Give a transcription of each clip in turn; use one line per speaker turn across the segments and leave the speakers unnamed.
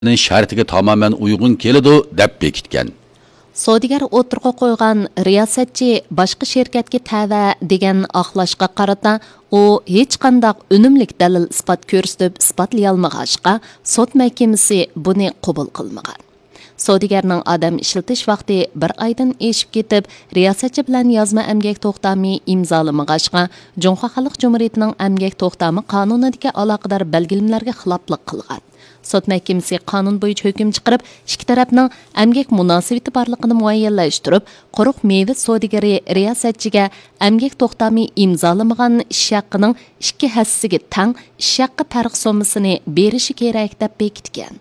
shartiga tamoman uyg'un keladi deb bekitgan.
Sodigar o'tirg'a qo'ygan riyosatchi boshqa shirkatga tava degan oqlashga qarata u hech qanday unumlik dalil isbot ko'rsatib isbotlay olmag'achqa sud mahkamasi buni qabul qilmagan. Sodigarning odam ishlatish vaqti bir oydan eshib ketib, riyosatchi bilan yozma emgak to'xtami imzolamag'achqa Jumhur Xalq Jumhuriyatining emgak to'xtami qonunidagi aloqador belgilamlarga xiloflik qilgan. Sud mahkamasi qonun bo'yicha hukm chiqarib, ikki tarafning emgak munosabati borligini muayyanlashtirib, quruq meva sodigari riyosatchiga emgak to'xtami imzolamagan ish haqining 2 hassiga tang ish haqqi farq sommasini berishi kerak deb bekitgan.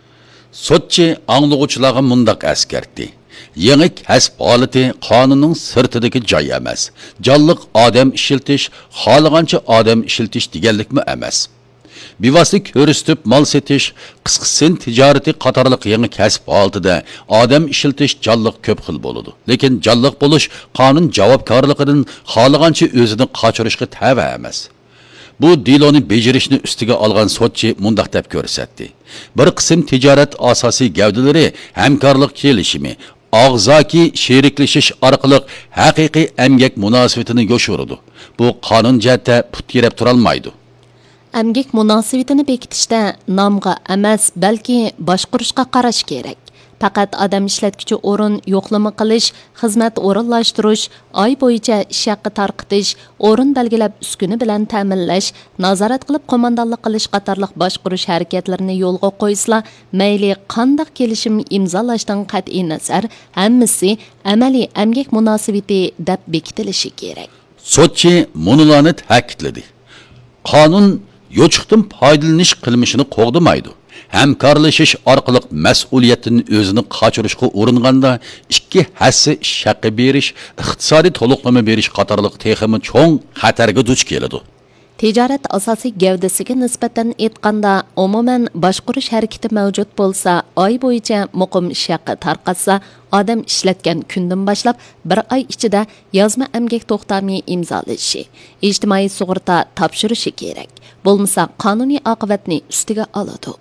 Sotchi anglag'uvchilarga mundaq askartdi. Yangi kasb holati qonunning sirtidagi joy emas. Jonliq odam ishiltish, xohlagancha odam ishiltish deganlikmi emas. Bevosita ko'rsatib mol setish, qisqasin tijorati qatorliq yangi kasb holatida odam ishiltish jonliq ko'p xil bo'ladi. Lekin jonliq bo'lish qonun javobgarligidan xohlagancha o'zini qochirishga tava emas. Bu diloni becerishni ustiga olgan sotchi mundaq deb ko'rsatdi. Bir qism tijorat asosiy gavdalari hamkorlik kelishimi, og'zaki sheriklashish orqali haqiqiy emgak munosabatini yoshiradi. Bu qonun jihatda put kerib turolmaydi.
Emgak munosabatini bekitishda nomga emas, balki boshqarishga qarash kerak. Faqat odam ishlatuvchi o'rin yo'qlama qilish, xizmat o'rinlashtirish, oy bo'yicha ish haqi tarqitish, o'rin belgilab uskuni bilan ta'minlash, nazorat qilib qo'mondonlik qilish qatorliq boshqarish harakatlarini yo'lga qo'ysa, mayli qanday kelishim imzolashdan qat'iy nazar, hammasi amaliy emgak munosabati deb bekitilishi kerak.
Sotchi munularni ta'kidladi. Qonun yo'chiqdan foydalanish qilmishini qo'g'damaydi. Hamkorlashish orqali mas'uliyatni o'zini qochirishga uringanda ikki hassa ish haqqi berish, iqtisodiy to'liqlama berish qatorliq texmi cho'ng xatarga duch keladi.
Tijorat asosiy gavdasiga nisbatan aytganda, umuman boshqarish harakati mavjud bo'lsa, oy bo'yicha muqim ish haqqi tarqatsa, odam ishlatgan kundan boshlab bir oy ichida yozma emgak to'xtami imzolashi, ijtimoiy sug'urta topshirishi kerak. Bo'lmasa qonuniy oqibatni ustiga oladi.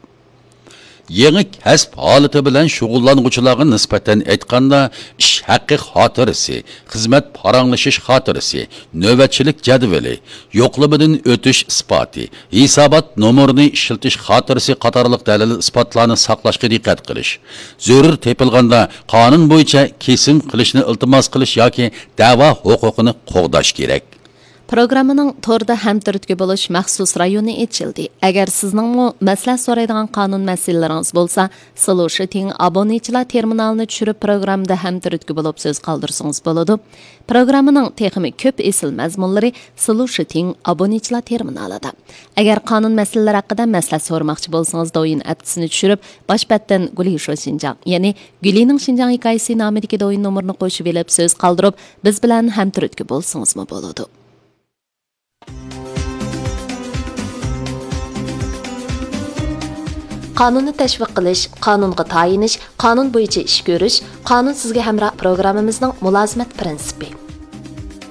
Yangi kasb holati bilan shug'ullanuvchilarga nisbatan aytganda ish haqqi xotirasi, xizmat paranglashish xotirasi, navbatchilik jadvali, yo'qlamadan o'tish isboti, hisobot nomerini ishiltish xotirasi qatorliq dalil isbotlarni saqlashga diqqat qilish, zarur tepilganda qonun bo'yicha kesim qilishni iltimos qilish yoki da'vo huquqini qo'g'dash kerak.
Programmaning to'rda hamturtga bo'lish maxsus rayoni ochildi. Agar sizning maslahat so'raydigan qonun masalalaringiz bo'lsa, Solution abonechilar terminalini tushirib programmada hamturtga bo'lib so'z qoldirsangiz bo'ladi. Programmaning texnik ko'p esil mazmunlari Solution abonechilar terminalida. Agar qonun masalalari haqida maslahat so'ramoqchi bo'lsangiz, do'yin appsini tushirib, boshpatdan Guli Shinjang, ya'ni Gulining Shinjang hikoyasi nomidagi do'yin nomerini qo'shib olib so'z qoldirib, biz bilan hamturtga bo'lsangizmi bo'ladi. Qonunni tashviq qilish, qonunga tayinish, qonun bo'yicha ish ko'rish, qonun sizga hamroh programmamizning mulozimat prinsipi.